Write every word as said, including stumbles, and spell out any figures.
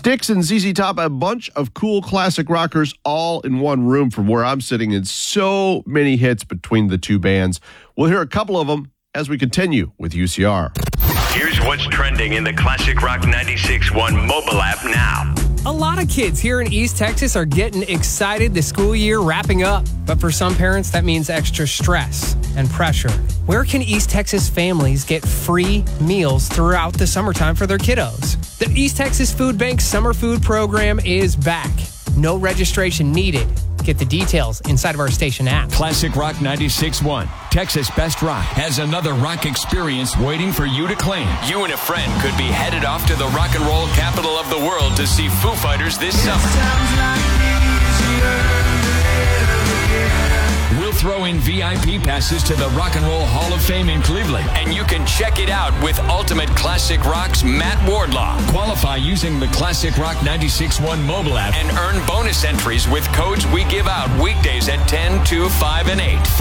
Styx and Z Z Top, a bunch of cool classic rockers all in one room from where I'm sitting, and so many hits between the two bands. We'll hear a couple of them as we continue with U C R. Here's what's trending in the Classic Rock ninety-six point one mobile app now. A lot of kids here in East Texas are getting excited the school year wrapping up. But for some parents, that means extra stress and pressure. Where can East Texas families get free meals throughout the summertime for their kiddos? The East Texas Food Bank Summer Food Program is back. No registration needed. Get the details inside of our station app. Classic Rock ninety-six point one, Texas Best Rock, has another rock experience waiting for you to claim. You and a friend could be headed off to the rock and roll capital of the world to see Foo Fighters this summer. We'll throw in V I P passes to the Rock and Roll Hall of Fame in Cleveland, and you can check it out with Ultimate Classic Rock's Matt Wardlaw. Qualify using the Classic Rock ninety-six point one mobile app and earn bonus entries with codes we give out weekdays at ten, two, five, and eight.